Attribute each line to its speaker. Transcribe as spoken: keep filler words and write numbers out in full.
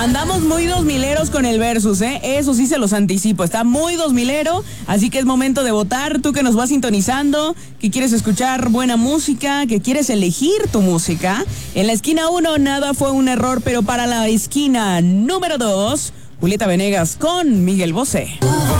Speaker 1: Andamos muy dos mileros con el versus, ¿eh? Eso sí se los anticipo. Está muy dos milero, así que es momento de votar. Tú que nos vas sintonizando, que quieres escuchar buena música, que quieres elegir tu música. En la esquina uno, nada fue un error, pero para la esquina número dos, Julieta Venegas con Miguel Bosé.